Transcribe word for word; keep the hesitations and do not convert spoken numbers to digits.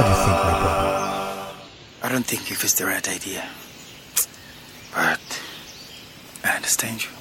What do you think, my brother? I don't think it was the right idea. But I understand you.